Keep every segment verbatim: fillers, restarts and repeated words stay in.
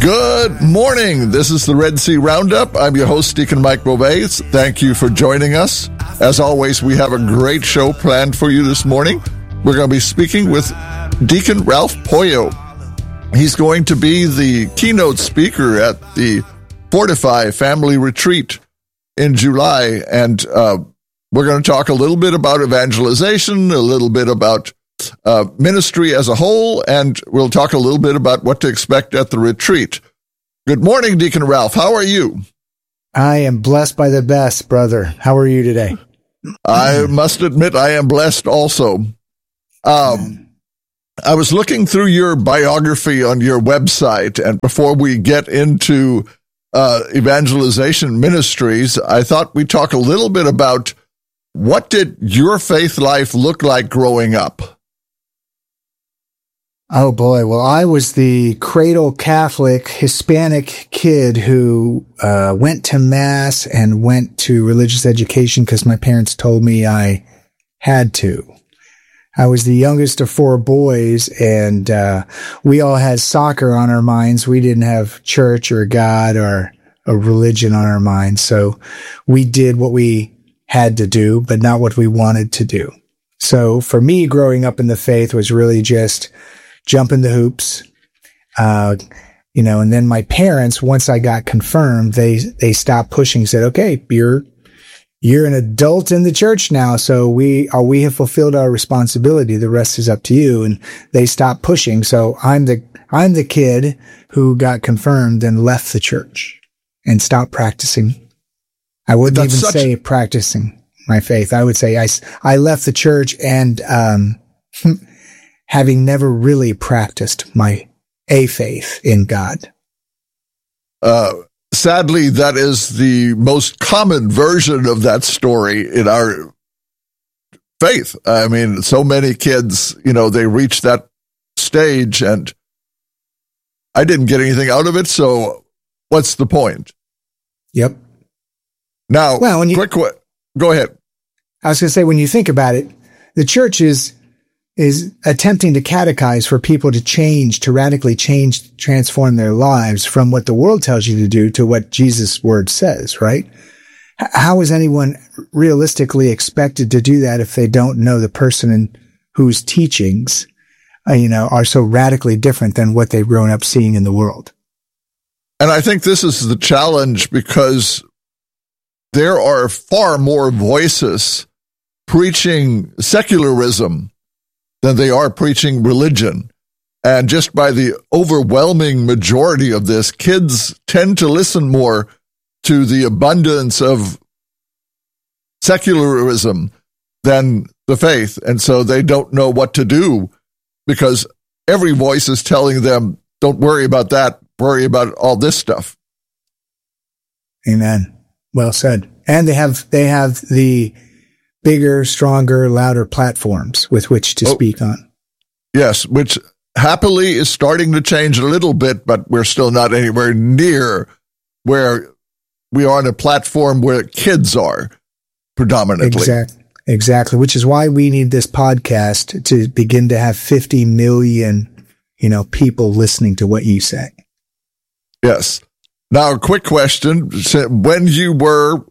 Good morning. This is the Red Sea Roundup. I'm your host, Deacon Mike Beauvais. Thank you for joining us. As always, we have a great show planned for you this morning. We're going to be speaking with Deacon Ralph Poyo. He's going to be the keynote speaker at the Fortify Family Retreat in July, and uh, we're going to talk a little bit about evangelization, a little bit about uh, ministry as a whole, and we'll talk a little bit about what to expect at the retreat. Good morning, Deacon Ralph. How are you? I am blessed by the best, brother. How are you today? I must admit I am blessed also. Um, I was looking through your biography on your website, and before we get into uh, evangelization ministries, I thought we'd talk a little bit about what did your faith life look like growing up? Oh, boy. Well, I was the cradle Catholic Hispanic kid who uh, went to Mass and went to religious education because my parents told me I had to. I was the youngest of four boys, and uh, we all had soccer on our minds. We didn't have church or God or a religion on our minds. So we did what we had to do, but not what we wanted to do. So for me, growing up in the faith was really just jumping the hoops, uh, you know, and then my parents, once I got confirmed, they, they stopped pushing, said, okay, you're, you're an adult in the church now. So we are, we have fulfilled our responsibility. The rest is up to you. And they stopped pushing. So I'm the, I'm the kid who got confirmed and left the church and stopped practicing. I wouldn't That's even such- say practicing my faith. I would say I, I left the church and, um, having never really practiced my a faith in God. Uh, sadly, that is the most common version of that story in our faith. I mean, so many kids, you know, they reach that stage, and I didn't get anything out of it, so what's the point? Yep. Now, well, when you, quick, quick, go ahead. I was going to say, when you think about it, the church is is attempting to catechize for people to change, to radically change, transform their lives from what the world tells you to do to what Jesus' word says, right? How is anyone realistically expected to do that if they don't know the person in whose teachings, uh, you know, are so radically different than what they've grown up seeing in the world? And I think this is the challenge, because there are far more voices preaching secularism than they are preaching religion. And just by the overwhelming majority of this, kids tend to listen more to the abundance of secularism than the faith. And so they don't know what to do, because every voice is telling them, don't worry about that, worry about all this stuff. Amen. Well said. And they have, they have the bigger, stronger, louder platforms with which to oh, speak on. Yes, which happily is starting to change a little bit, but we're still not anywhere near where we are on a platform where kids are predominantly. Exactly. Exactly. Which is why we need this podcast to begin to have fifty million, you know, people listening to what you say. Yes. Now, a quick question. When you were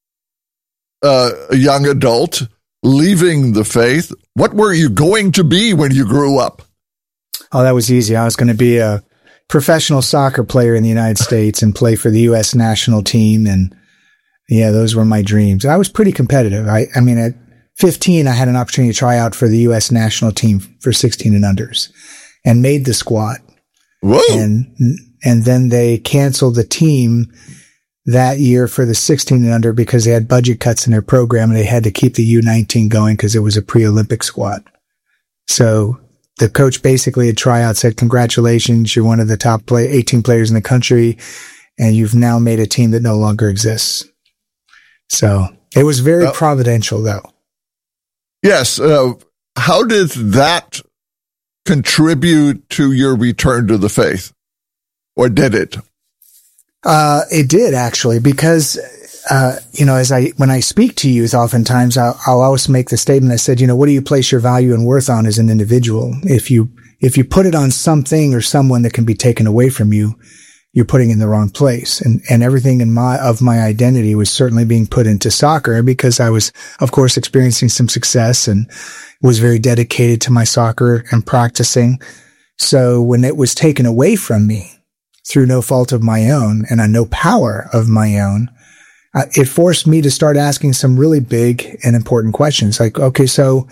Uh, a young adult leaving the faith, what were you going to be when you grew up? Oh, that was easy. I was going to be a professional soccer player in the United States and play for the U S national team. And yeah, those were my dreams. I was pretty competitive. I, I mean, at fifteen, I had an opportunity to try out for the U S national team for sixteen and unders and made the squad. Whoa. And, and then they canceled the team that year for the sixteen and under because they had budget cuts in their program, and they had to keep the U nineteen going because it was a pre-Olympic squad. So the coach basically at tryout said, congratulations, you're one of the top play, eighteen players in the country, and you've now made a team that no longer exists. So it was very uh, providential, though. Yes. Uh, how did that contribute to your return to the faith? Or did it? Uh, it did, actually, because, uh, you know, as I, when I speak to youth, oftentimes I'll, I'll always make the statement. I said, you know, what do you place your value and worth on as an individual? If you, if you put it on something or someone that can be taken away from you, you're putting in the wrong place. And, and everything in my, of my identity was certainly being put into soccer because I was, of course, experiencing some success and was very dedicated to my soccer and practicing. So when it was taken away from me through no fault of my own and on no power of my own, uh, it forced me to start asking some really big and important questions. Like, okay, so,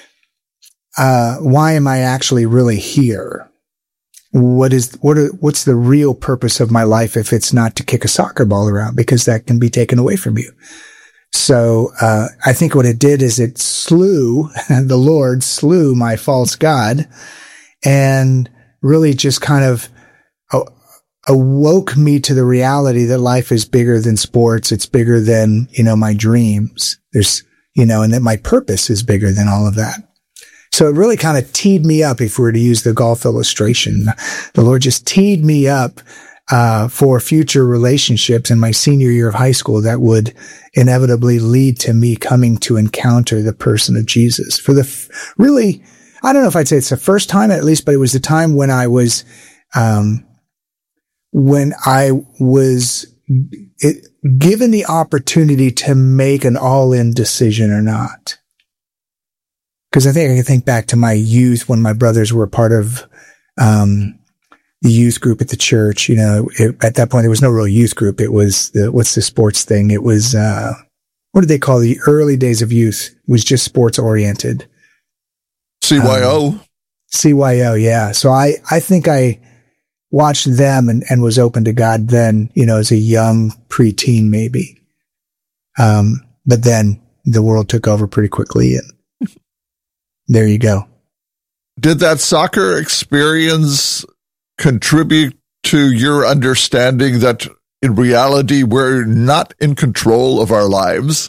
uh, why am I actually really here? What is, what are, what's the real purpose of my life if it's not to kick a soccer ball around? Because that can be taken away from you. So, uh, I think what it did is it slew, the Lord slew my false God and really just kind of awoke me to the reality that life is bigger than sports. It's bigger than, you know, my dreams. There's, you know, and that my purpose is bigger than all of that. So it really kind of teed me up, if we were to use the golf illustration. The Lord just teed me up uh for future relationships in my senior year of high school that would inevitably lead to me coming to encounter the person of Jesus. For the f- really, I don't know if I'd say it's the first time at least, but it was the time when I was, um, when I was it, given the opportunity to make an all-in decision or not. Because I think I can think back to my youth when my brothers were part of um, the youth group at the church. You know, it, at that point, there was no real youth group. It was, the, what's the sports thing? It was, uh, what did they call the early days of youth? It was just sports oriented. C Y O. Um, C Y O, yeah. So I, I think I watched them and, and was open to God then, you know, as a young preteen maybe. Um, but then the world took over pretty quickly and there you go. Did that soccer experience contribute to your understanding that in reality we're not in control of our lives?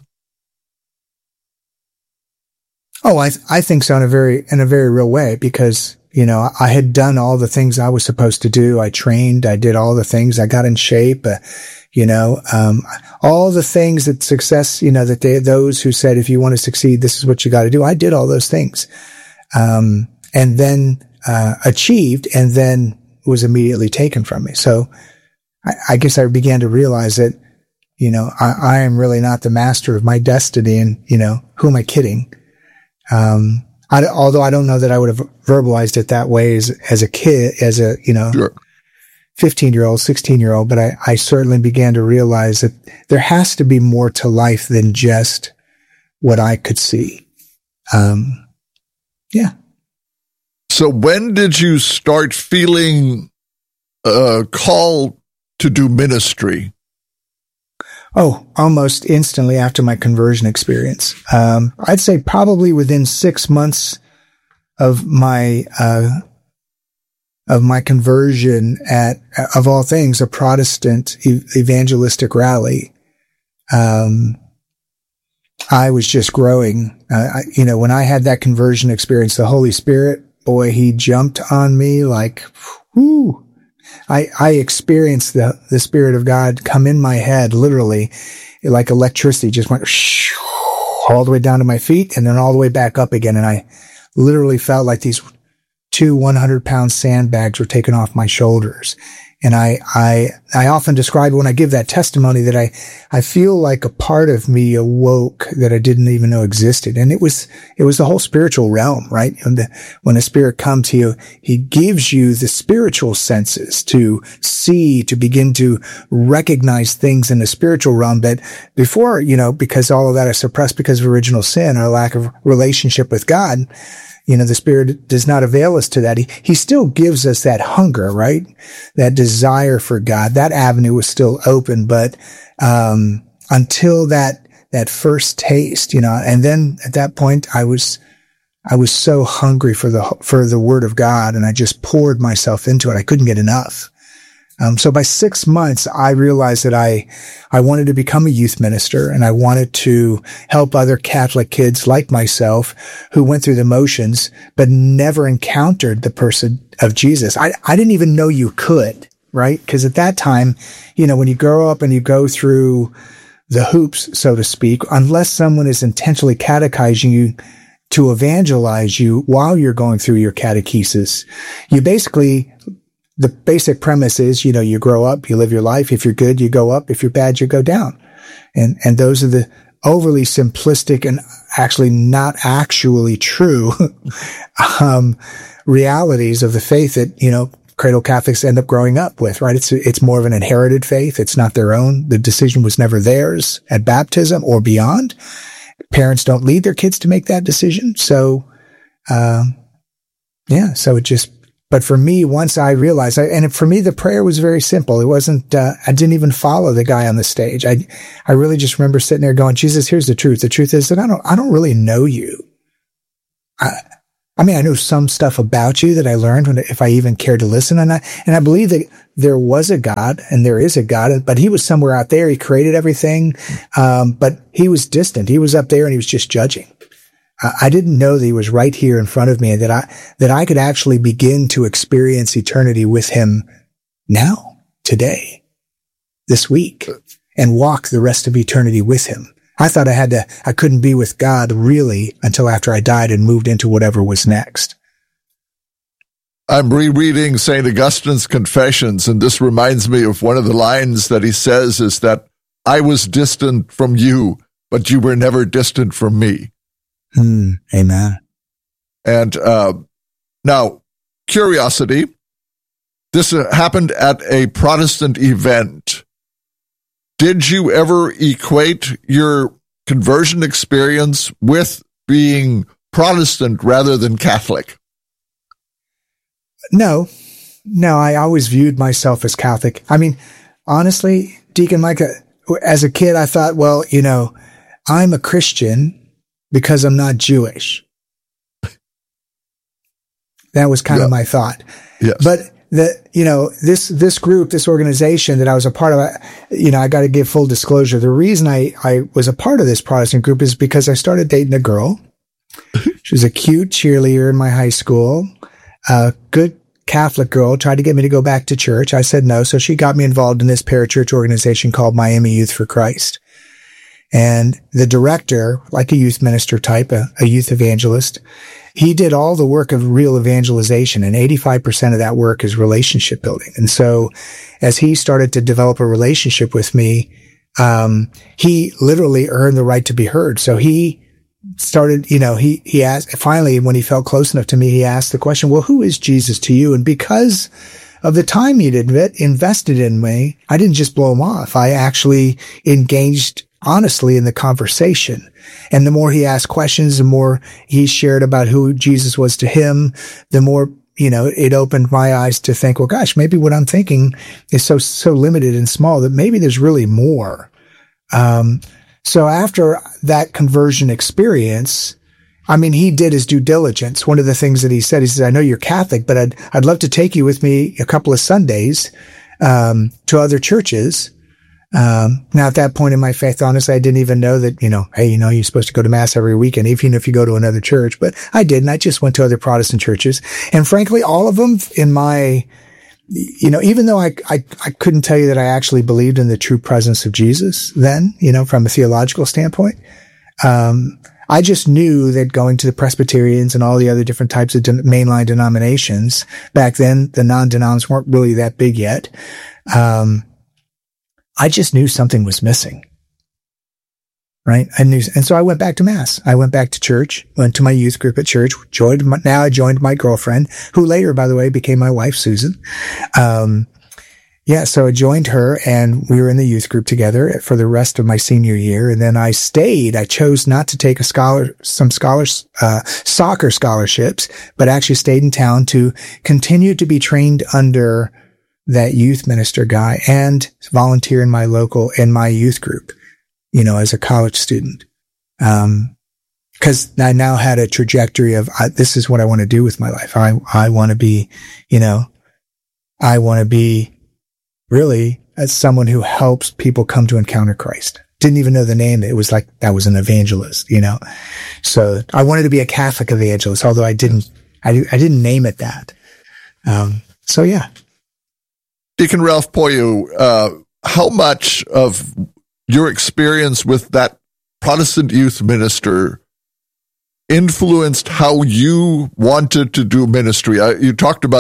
Oh, I th- I think so in a very in a very real way because, you know, I had done all the things I was supposed to do. I trained, I did all the things, I got in shape, uh, you know, um, all the things that success, you know, that they, those who said, if you want to succeed, this is what you got to do. I did all those things. Um, and then, uh, achieved and then was immediately taken from me. So I, I guess I began to realize that, you know, I, I am really not the master of my destiny and, you know, who am I kidding? Um, I, although I don't know that I would have verbalized it that way as, as a kid, as a, you know, sure. fifteen year old, sixteen year old, but I, I certainly began to realize that there has to be more to life than just what I could see. Um, yeah. So when did you start feeling a call to do ministry? Oh, almost instantly after my conversion experience. Um, I'd say probably within six months of my, uh, of my conversion at, of all things, a Protestant ev- evangelistic rally. Um, I was just growing. Uh, I, you know, when I had that conversion experience, the Holy Spirit, boy, he jumped on me like, whoo. I, I experienced the, the Spirit of God come in my head, literally, like electricity, just went all the way down to my feet and then all the way back up again. And I literally felt like these two one hundred pound sandbags were taken off my shoulders. And I, I, I often describe when I give that testimony that I, I feel like a part of me awoke that I didn't even know existed. And it was, it was the whole spiritual realm, right? And the, when a spirit comes to you, he gives you the spiritual senses to see, to begin to recognize things in the spiritual realm that before, you know, because all of that is suppressed because of original sin or lack of relationship with God. You know, the Spirit does not avail us to that. He, he still gives us that hunger, right? That desire for God. That avenue was still open, but, um, until that, that first taste, you know, and then at that point I was, I was so hungry for the, for the Word of God and I just poured myself into it. I couldn't get enough. Um, so by six months, I realized that I, I wanted to become a youth minister and I wanted to help other Catholic kids like myself who went through the motions, but never encountered the person of Jesus. I, I didn't even know you could, right? Because at that time, you know, when you grow up and you go through the hoops, so to speak, unless someone is intentionally catechizing you to evangelize you while you're going through your catechesis, you basically the basic premise is, you know, you grow up, you live your life. If you're good, you go up. If you're bad, you go down. And, and those are the overly simplistic and actually not actually true, um, realities of the faith that, you know, cradle Catholics end up growing up with, right? It's, it's more of an inherited faith. It's not their own. The decision was never theirs at baptism or beyond. Parents don't lead their kids to make that decision. So, um, yeah, so it just, but for me, once I realized, I, and for me, the prayer was very simple. It wasn't, uh, I didn't even follow the guy on the stage. I, I really just remember sitting there going, Jesus, here's the truth. The truth is that I don't, I don't really know you. I, I mean, I know some stuff about you that I learned when, if I even cared to listen. And I, and I believe that there was a God and there is a God, but he was somewhere out there. He created everything. Um, but he was distant. He was up there and he was just judging. I didn't know that he was right here in front of me and that I, that I could actually begin to experience eternity with him now, today, this week, and walk the rest of eternity with him. I thought I had to, I couldn't be with God really until after I died and moved into whatever was next. I'm rereading Saint Augustine's Confessions, and this reminds me of one of the lines that he says is that I was distant from you, but you were never distant from me. Mm, amen. And uh, now, curiosity, this uh, happened at a Protestant event. Did you ever equate your conversion experience with being Protestant rather than Catholic? No, no, I always viewed myself as Catholic. I mean, honestly, Deacon Mike, as a kid, I thought, well, you know, I'm a Christian because I'm not Jewish. That was kind yeah. of my thought. Yes. But the, you know, this, this group, this organization that I was a part of, you know, I got to give full disclosure. The reason I, I was a part of this Protestant group is because I started dating a girl. She was a cute cheerleader in my high school, a good Catholic girl, tried to get me to go back to church. I said no. So she got me involved in this parachurch organization called Miami Youth for Christ. And the director, like a youth minister type, a, a youth evangelist, he did all the work of real evangelization, and eighty-five percent of that work is relationship building. And so as he started to develop a relationship with me, um, he literally earned the right to be heard. So he started, you know, he, he asked, finally, when he felt close enough to me, he asked the question, well, who is Jesus to you? And because of the time he'd invested in me, I didn't just blow him off. I actually engaged honestly in the conversation. And the more he asked questions, the more he shared about who Jesus was to him, the more, you know, it opened my eyes to think, well, gosh, maybe what I'm thinking is so, so limited and small that maybe there's really more. Um, so after that conversion experience, I mean, he did his due diligence. One of the things that he said, he said, I know you're Catholic, but I'd, I'd love to take you with me a couple of Sundays, um, to other churches. Um, now at that point in my faith, honestly, I didn't even know that, you know, hey, you know, you're supposed to go to mass every weekend, even if you go to another church, but I didn't. I just went to other Protestant churches. And frankly, all of them in my, you know, even though I, I, I couldn't tell you that I actually believed in the true presence of Jesus then, you know, from a theological standpoint, um, I just knew that going to the Presbyterians and all the other different types of de- mainline denominations back then, the non-denoms weren't really that big yet. Um, I just knew something was missing, right? I knew, and so I went back to mass. I went back to church, went to my youth group at church, joined my, now I joined my girlfriend, who later, by the way, became my wife, Susan. Um, yeah, so I joined her and we were in the youth group together for the rest of my senior year. And then I stayed. I chose not to take a scholar, some scholars, uh, soccer scholarships, but actually stayed in town to continue to be trained under that youth minister guy and volunteer in my local, in my youth group, you know, as a college student. Um, cause I now had a trajectory of, I, this is what I want to do with my life. I, I want to be, you know, I want to be really as someone who helps people come to encounter Christ. Didn't even know the name. It was like, that was an evangelist, you know? So I wanted to be a Catholic evangelist, although I didn't, I, I didn't name it that. Um, so yeah. Deacon Ralph Poyo, uh, how much of your experience with that Protestant youth minister influenced how you wanted to do ministry? Uh, you talked about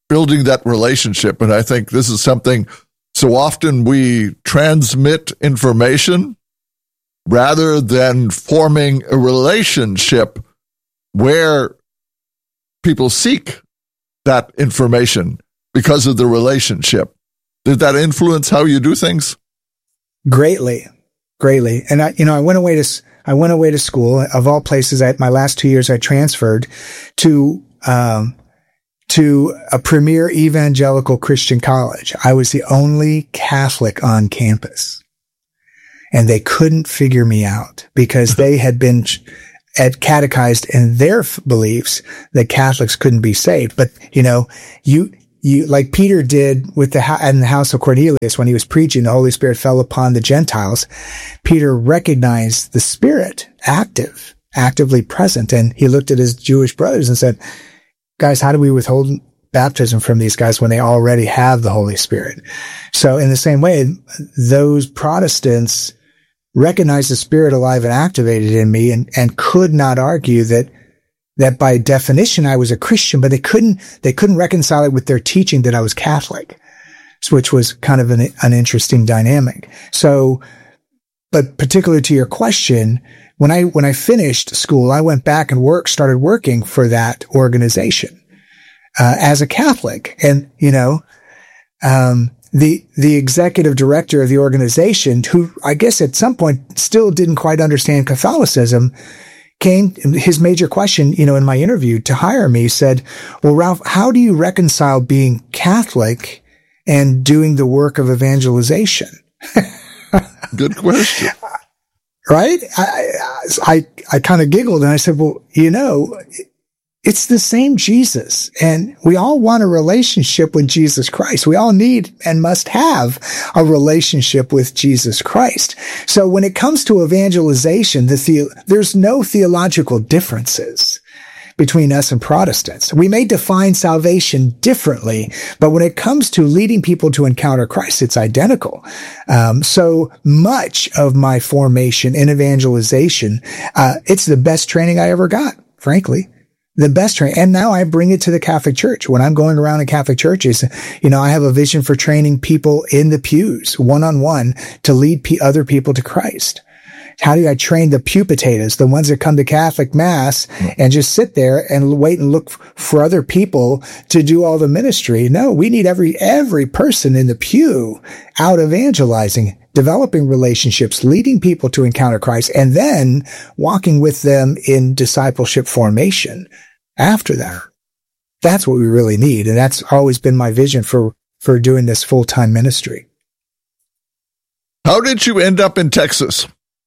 building that relationship. And I think this is something, so often we transmit information rather than forming a relationship where people seek that information because of the relationship. Did that influence how you do things? Greatly, greatly. And I, you know, I went away to, I went away to school. Of all places, I, my last two years, I transferred to, um, to a premier evangelical Christian college. I was the only Catholic on campus. And they couldn't figure me out because they had been at catechized in their f- beliefs that Catholics couldn't be saved. But, you know, you, you, like Peter did with the, in the house of Cornelius, when he was preaching, the Holy Spirit fell upon the Gentiles. Peter recognized the Spirit active, actively present. And he looked at his Jewish brothers and said, guys, how do we withhold baptism from these guys when they already have the Holy Spirit? So in the same way, those Protestants recognized the Spirit alive and activated in me, and, and could not argue that, that by definition I was a Christian, but they couldn't, they couldn't reconcile it with their teaching that I was Catholic, which was kind of an, an interesting dynamic. So, but particular to your question, when I, when I finished school, I went back and worked, started working for that organization, uh, as a Catholic. And, you know, um, the, the executive director of the organization, who I guess at some point still didn't quite understand Catholicism, came, his major question, you know, in my interview to hire me said, well, Ralph, how do you reconcile being Catholic and doing the work of evangelization? Good question. Right? I, I, I kind of giggled and I said, well, you know, it's the same Jesus, and we all want a relationship with Jesus Christ. We all need and must have a relationship with Jesus Christ. So when it comes to evangelization, the, the there's no theological differences between us and Protestants. We may define salvation differently, but when it comes to leading people to encounter Christ, it's identical. Um, so much of my formation in evangelization, uh, it's the best training I ever got, frankly. The best training. And now I bring it to the Catholic Church. When I'm going around in Catholic churches, you know, I have a vision for training people in the pews, one-on-one, to lead p- other people to Christ. How do I train the pew potatoes, the ones that come to Catholic Mass and just sit there and wait and look for other people to do all the ministry? No, we need every, every person in the pew out evangelizing, developing relationships, leading people to encounter Christ, and then walking with them in discipleship formation after that. That's what we really need. And that's always been my vision for, for doing this full-time ministry. How did you end up in Texas?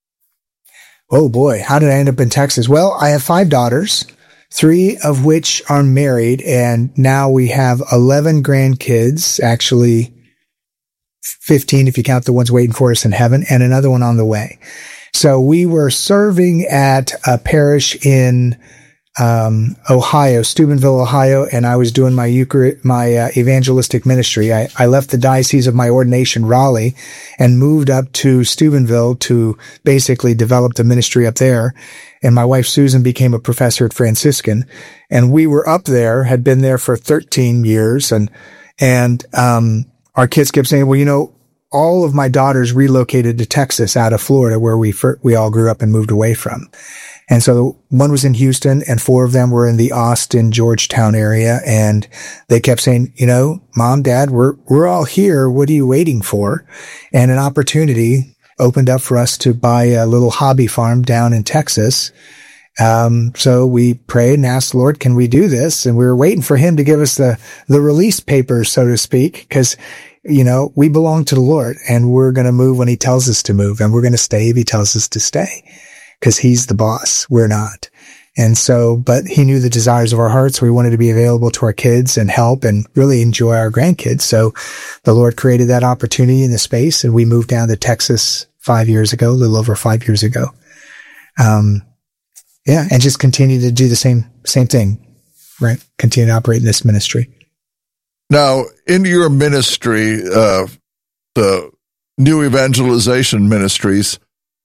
Oh boy, how did I end up in Texas? Well, I have five daughters, three of which are married, and now we have eleven grandkids, actually fifteen if you count the ones waiting for us in heaven, and another one on the way. So we were serving at a parish in um Ohio, Steubenville, Ohio, and I was doing my Euchar- my uh, evangelistic ministry. I, I left the diocese of my ordination, Raleigh, and moved up to Steubenville to basically develop the ministry up there. And my wife, Susan, became a professor at Franciscan, and we were up there, had been there for thirteen years, and and um our kids kept saying, well, you know, all of my daughters relocated to Texas out of Florida, where we fir- we all grew up and moved away from. And so one was in Houston and four of them were in the Austin, Georgetown area. And they kept saying, you know, Mom, Dad, we're, we're all here. What are you waiting for? And an opportunity opened up for us to buy a little hobby farm down in Texas. Um, so we prayed and asked the Lord, can we do this? And we were waiting for him to give us the, the release papers, so to speak, because, you know, we belong to the Lord and we're going to move when he tells us to move, and we're going to stay if he tells us to stay. Because he's the boss. We're not. And so, but he knew the desires of our hearts. We wanted to be available to our kids and help and really enjoy our grandkids. So the Lord created that opportunity in the space, and we moved down to Texas five years ago, a little over five years ago. Um, yeah, and just continue to do the same, same thing, right? Continue to operate in this ministry. Now, in your ministry, uh, the New Evangelization Ministries,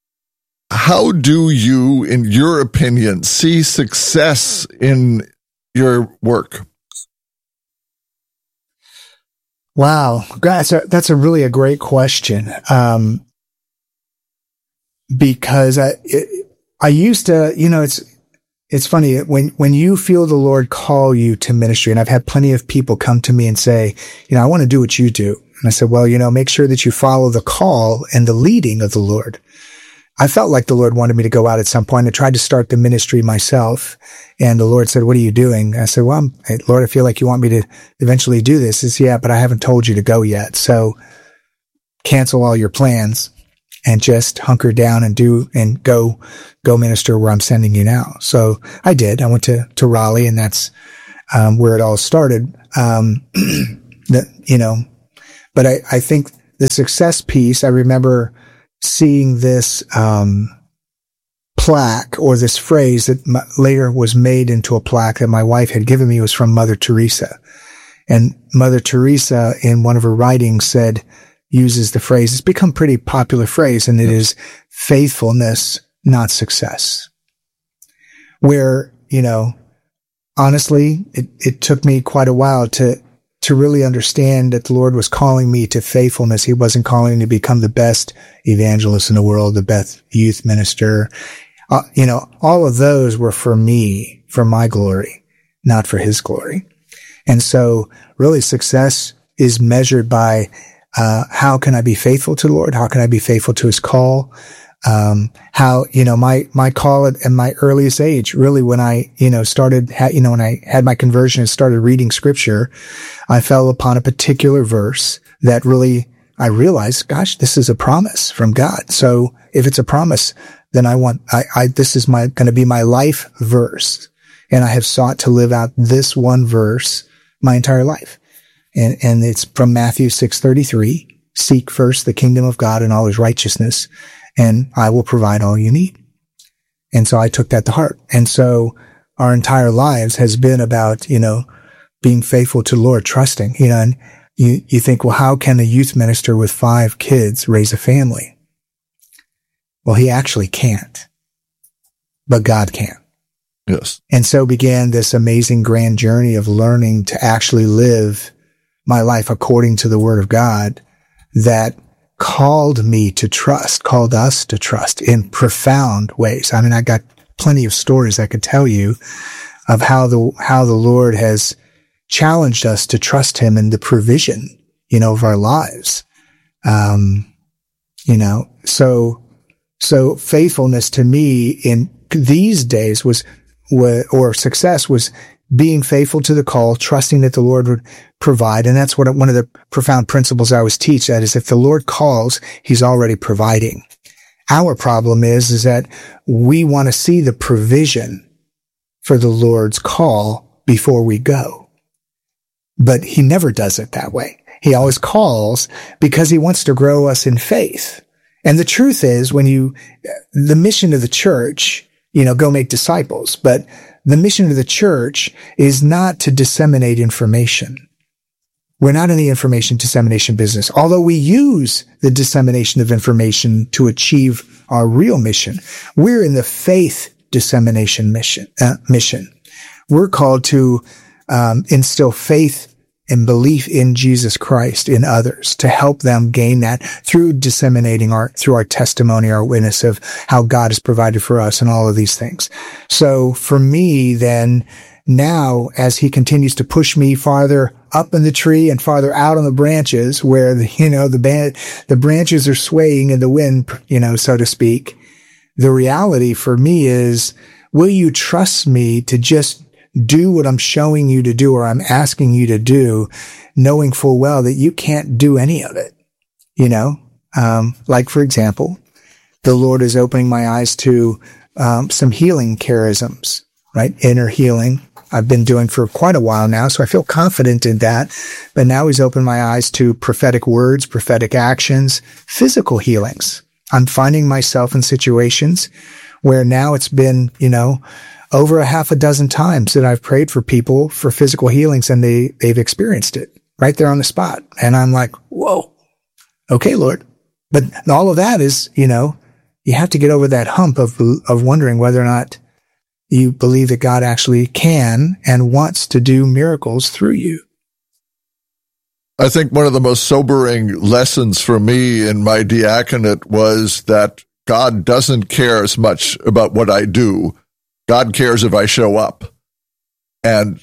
how do you, in your opinion, see success in your work? Wow. That's a, that's a really a great question. Um, because I, it, I used to, you know, it's, it's funny when, when you feel the Lord call you to ministry, and I've had plenty of people come to me and say, you know, I want to do what you do. And I said, well, you know, make sure that you follow the call and the leading of the Lord. I felt like the Lord wanted me to go out at some point. I tried to start the ministry myself. And the Lord said, what are you doing? I said, well, I'm, hey, Lord, I feel like you want me to eventually do this. He said, yeah, but I haven't told you to go yet. So cancel all your plans and just hunker down and do, and go, go minister where I'm sending you now. So I did. I went to, to Raleigh, and that's, um, where it all started. Um, the, you know, but I, I think the success piece, I remember seeing this, um, plaque, or this phrase that my, later was made into a plaque that my wife had given me, was from Mother Teresa. And Mother Teresa, in one of her writings, said, uses the phrase, it's become a pretty popular phrase, and it is faithfulness, not success. Where, you know, honestly, it, it took me quite a while to, to really understand that the Lord was calling me to faithfulness. He wasn't calling me to become the best evangelist in the world, the best youth minister. Uh, you know, all of those were for me, for my glory, not for his glory. And so really success is measured by, uh, how can I be faithful to the Lord? How can I be faithful to his call? Um, how, you know, my, my call at, at my earliest age, really when I, you know, started, ha- you know, when I had my conversion and started reading scripture, I fell upon a particular verse that really, I realized, gosh, this is a promise from God. So if it's a promise, then I want, I, I, this is my, going to be my life verse. And I have sought to live out this one verse my entire life. And, and it's from Matthew six thirty-three, seek first the kingdom of God and all his righteousness, and I will provide all you need. And so I took that to heart. And so our entire lives has been about, you know, being faithful to the Lord, trusting, you know, and you, you think, well, how can a youth minister with five kids raise a family? Well, he actually can't, but God can. Yes. And so began this amazing grand journey of learning to actually live my life according to the word of God that called me to trust, called us to trust in profound ways. I mean, I got plenty of stories I could tell you of how the, how the Lord has challenged us to trust him in the provision, you know, of our lives. Um, you know, so, so faithfulness to me in these days was, or success was being faithful to the call, trusting that the Lord would provide. And that's what one of the profound principles I always teach, that is, if the Lord calls, he's already providing. Our problem is, is that we want to see the provision for the Lord's call before we go. But he never does it that way. He always calls because he wants to grow us in faith. And the truth is, when you, the mission of the church, you know, go make disciples, but the mission of the church is not to disseminate information. We're not in the information dissemination business, although we use the dissemination of information to achieve our real mission. We're in the faith dissemination mission. Uh, mission. We're called to um, instill faith and belief in Jesus Christ in others, to help them gain that through disseminating our, through our testimony, our witness of how God has provided for us and all of these things. So for me, then, now, as he continues to push me farther up in the tree and farther out on the branches where, the, you know, the ban- the branches are swaying in the wind, you know, so to speak, the reality for me is, will you trust me to just do what I'm showing you to do, or I'm asking you to do, knowing full well that you can't do any of it? You know, um, like, for example, the Lord is opening my eyes to um, some healing charisms, right? Inner healing. I've been doing for quite a while now, so I feel confident in that. But now he's opened my eyes to prophetic words, prophetic actions, physical healings. I'm finding myself in situations where now it's been, you know, over a half a dozen times that I've prayed for people for physical healings, and they, they've experienced it right there on the spot. And I'm like, whoa, okay, Lord. But all of that is, you know, you have to get over that hump of, of wondering whether or not you believe that God actually can and wants to do miracles through you. I think one of the most sobering lessons for me in my diaconate was that God doesn't care as much about what I do. God cares if I show up. And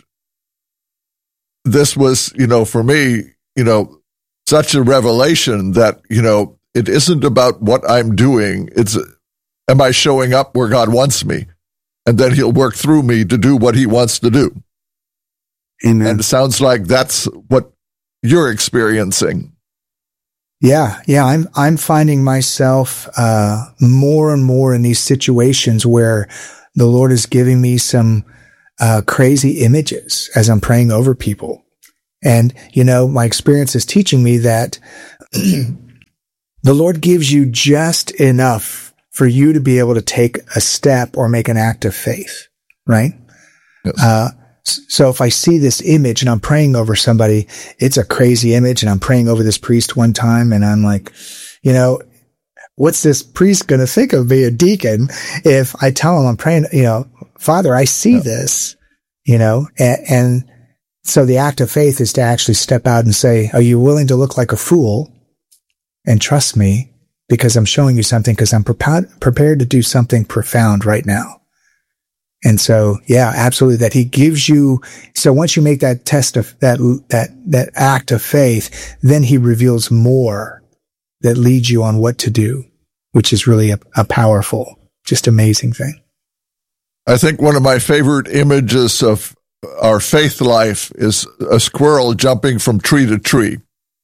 this was, you know, for me, you know, such a revelation that, you know, it isn't about what I'm doing. It's, am I showing up where God wants me? And then he'll work through me to do what he wants to do. Amen. And it sounds like that's what you're experiencing. Yeah, yeah, I'm I'm finding myself uh, more and more in these situations where the Lord is giving me some uh, crazy images as I'm praying over people, and you know, my experience is teaching me that the Lord gives you just enough for you to be able to take a step or make an act of faith, right? Yes. Uh, So if I see this image and I'm praying over somebody, it's a crazy image, and I'm praying over this priest one time and I'm like, you know, what's this priest going to think of me, a deacon, if I tell him I'm praying, you know, Father, I see yeah. this, you know, and, and so the act of faith is to actually step out and say, are you willing to look like a fool and trust me because I'm showing you something, because I'm prepared, prepared to do something profound right now. And so, yeah, absolutely, that he gives you, so once you make that test of that, that, that act of faith, then he reveals more that leads you on what to do, which is really a, a powerful, just amazing thing. I think one of my favorite images of our faith life is a squirrel jumping from tree to tree.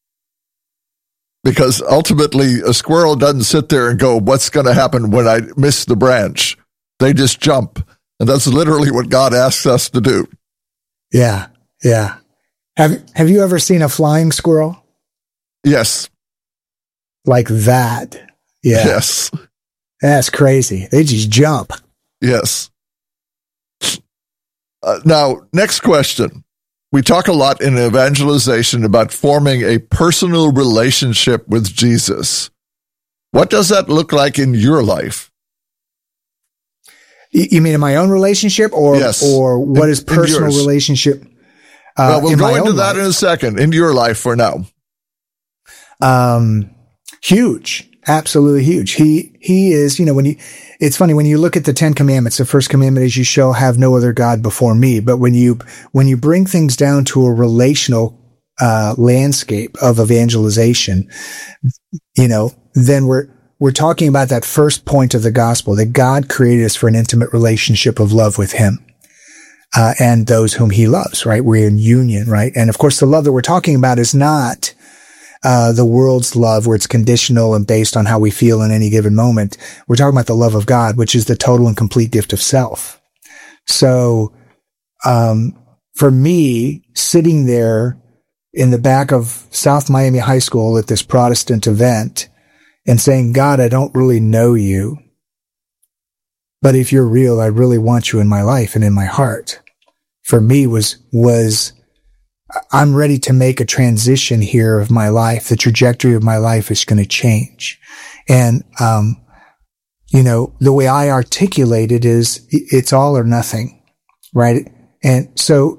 Because ultimately, a squirrel doesn't sit there and go, what's going to happen when I miss the branch? They just jump. And that's literally what God asks us to do. Yeah, yeah. Have Have you ever seen a flying squirrel? Yes. Like that? Yeah. Yes. That's crazy. They just jump. Yes. Uh, now, next question. We talk a lot in evangelization about forming a personal relationship with Jesus. What does that look like in your life? You mean in my own relationship, or yes. or what in, is personal relationship? Uh, well, we'll in go into that life? in a second. In your life for now. Um, huge, absolutely huge. He he is. You know, when you, it's funny when you look at the Ten Commandments. The first commandment is, "You shall have no other god before me." But when you when you bring things down to a relational uh, landscape of evangelization, you know, then we're. We're talking about that first point of the gospel, that God created us for an intimate relationship of love with him, uh, and those whom he loves, right? We're in union, right? And of course, the love that we're talking about is not, uh, the world's love where it's conditional and based on how we feel in any given moment. We're talking about the love of God, which is the total and complete gift of self. So, um, for me, sitting there in the back of South Miami High School at this Protestant event, and saying, God, I don't really know you, but if you're real, I really want you in my life and in my heart. For me was, was, I'm ready to make a transition here of my life. The trajectory of my life is going to change. And, um, you know, the way I articulate it is, it's all or nothing, right? And so,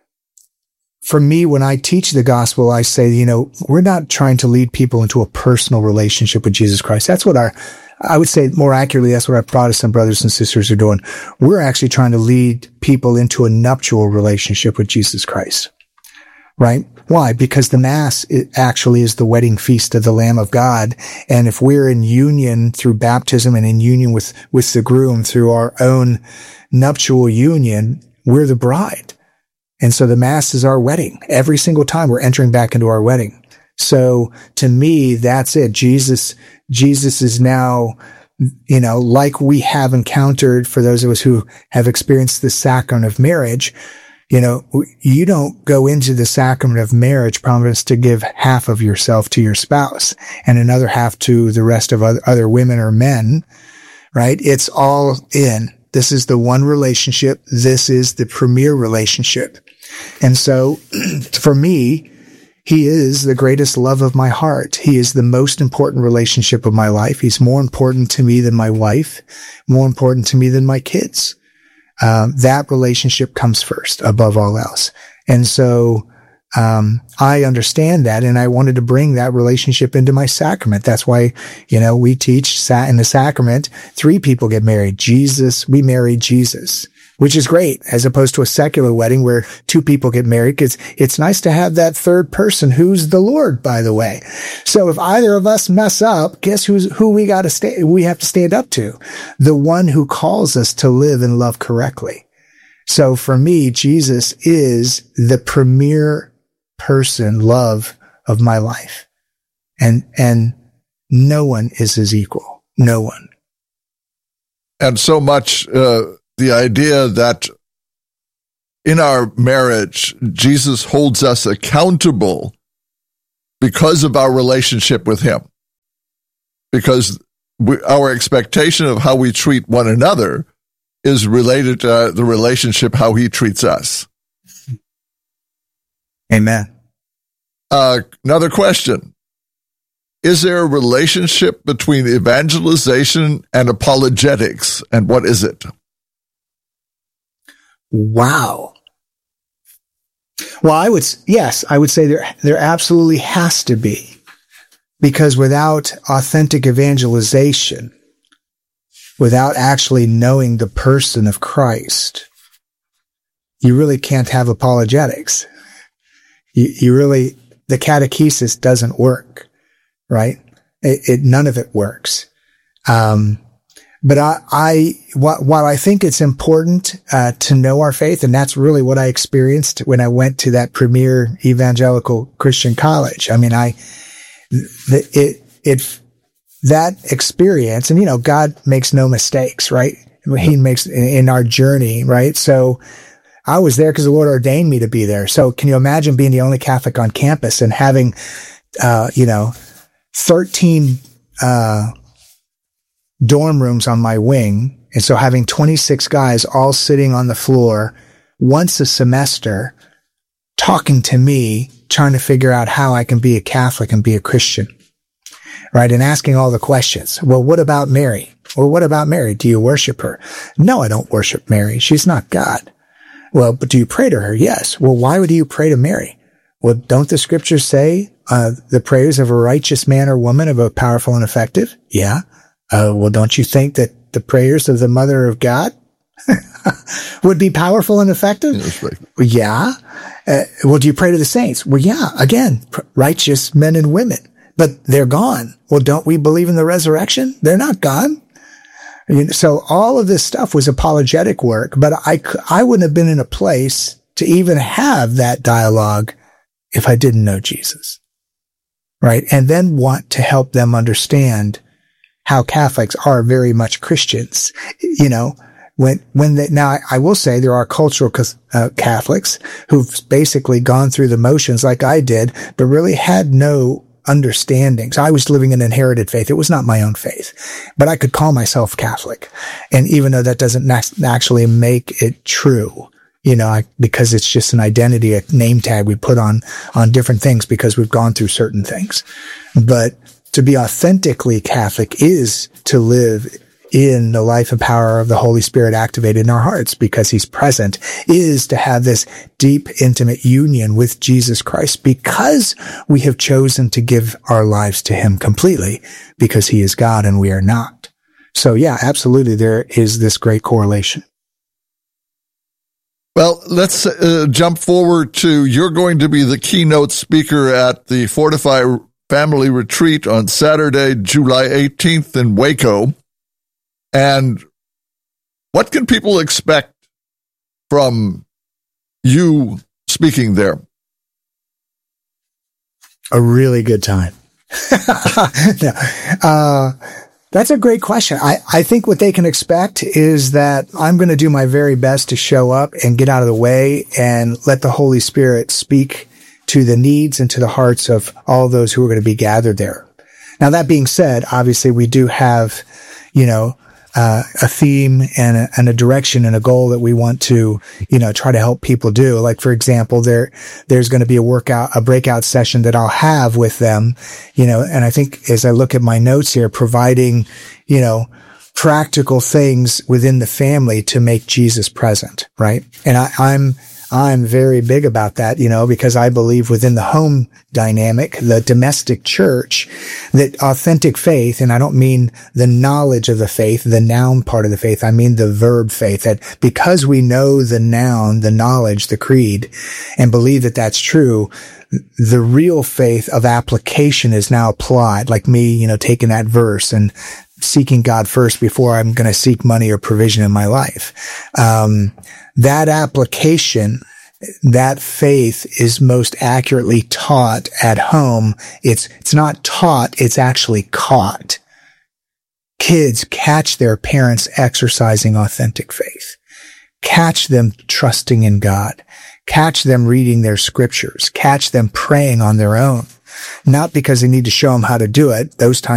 for me, when I teach the gospel, I say, you know, we're not trying to lead people into a personal relationship with Jesus Christ. That's what our, I would say more accurately, that's what our Protestant brothers and sisters are doing. We're actually trying to lead people into a nuptial relationship with Jesus Christ. Right? Why? Because the Mass actually is the wedding feast of the Lamb of God. And if we're in union through baptism and in union with, with the groom through our own nuptial union, we're the bride. And so the Mass is our wedding. Every single time we're entering back into our wedding. So to me, that's it. Jesus, Jesus is now, you know, like we have encountered for those of us who have experienced the sacrament of marriage. You know, you don't go into the sacrament of marriage promised to give half of yourself to your spouse and another half to the rest of other, other women or men, right? It's all in. This is the one relationship. This is the premier relationship. And so for me, he is the greatest love of my heart. He is the most important relationship of my life. He's more important to me than my wife, more important to me than my kids. Um, that relationship comes first above all else. And so um, I understand that, and I wanted to bring that relationship into my sacrament. That's why, you know, we teach sa- in the sacrament, three people get married. Jesus, we marry Jesus, which is great, as opposed to a secular wedding where two people get married, because it's nice to have that third person who's the Lord, by the way. So if either of us mess up, guess who's, who we got to stay, we have to stand up to? The one who calls us to live and love correctly. So for me, Jesus is the premier person, love of my life. And, and no one is his equal. No one. And so much, uh, the idea that in our marriage, Jesus holds us accountable because of our relationship with him. Because we, our expectation of how we treat one another is related to the relationship, how he treats us. Amen. Uh, another question. Is there a relationship between evangelization and apologetics, and what is it? Wow. Well, I would, yes, I would say there, there absolutely has to be, because without authentic evangelization, without actually knowing the person of Christ, you really can't have apologetics. You, you really, the catechesis doesn't work, right? It, it none of it works. Um, but I, I, while I think it's important, uh, to know our faith, and that's really what I experienced when I went to that premier evangelical Christian college. I mean, I, it, it, that experience, and you know, God makes no mistakes, right? He makes in our journey, right? So, I was there because the Lord ordained me to be there. So can you imagine being the only Catholic on campus and having, uh, you know, thirteen, uh, dorm rooms on my wing. And so having twenty-six guys all sitting on the floor once a semester talking to me, trying to figure out how I can be a Catholic and be a Christian, right? And asking all the questions. Well, what about Mary? Well, what about Mary? Do you worship her? No, I don't worship Mary. She's not God. Well, but do you pray to her? Yes. Well, why would you pray to Mary? Well, don't the scriptures say, uh, the prayers of a righteous man or woman are powerful and effective? Yeah. Uh, well, don't you think that the prayers of the Mother of God would be powerful and effective? Yes, right. Yeah. Uh, well, do you pray to the saints? Well, yeah. Again, pr- righteous men and women, but they're gone. Well, don't we believe in the resurrection? They're not gone. So all of this stuff was apologetic work, but I, I wouldn't have been in a place to even have that dialogue if I didn't know Jesus, right? And then want to help them understand how Catholics are very much Christians. You know, when, when they, now I, I will say there are cultural uh, Catholics who've basically gone through the motions like I did, but really had no understanding. So I was living an inherited faith. It was not my own faith, but I could call myself Catholic. And even though that doesn't actually make it true, you know, I, because it's just an identity, a name tag we put on, on different things because we've gone through certain things. But to be authentically Catholic is to live in the life and power of the Holy Spirit activated in our hearts because he's present, is to have this deep, intimate union with Jesus Christ because we have chosen to give our lives to him completely because he is God and we are not. So yeah, absolutely. There is this great correlation. Well, let's uh, jump forward to, you're going to be the keynote speaker at the Fortify Family Retreat on Saturday, July eighteenth in Waco. And what can people expect from you speaking there? A really good time. no. uh, that's a great question. I, I think what they can expect is that I'm going to do my very best to show up and get out of the way and let the Holy Spirit speak to the needs and to the hearts of all those who are going to be gathered there. Now, that being said, obviously we do have, you know, Uh, a theme and a, and a direction and a goal that we want to, you know, try to help people do. Like, for example, there, there's going to be a workout, a breakout session that I'll have with them, you know, and I think as I look at my notes here, providing, you know, practical things within the family to make Jesus present, right? And I, I'm, I'm very big about that, you know, because I believe within the home dynamic, the domestic church, that authentic faith, and I don't mean the knowledge of the faith, the noun part of the faith, I mean the verb faith, that because we know the noun, the knowledge, the creed, and believe that that's true, the real faith of application is now applied, like me, you know, taking that verse and seeking God first before I'm going to seek money or provision in my life. Um, that application, that faith is most accurately taught at home. It's, it's not taught, it's actually caught. Kids catch their parents exercising authentic faith. Catch them trusting in God. Catch them reading their scriptures. Catch them praying on their own. Not because they need to show them how to do it. Those times